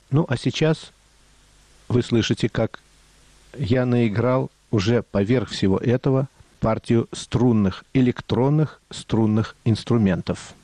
Ну, а сейчас вы слышите, как я наиграл уже поверх всего этого партию струнных, электронных струнных инструментов.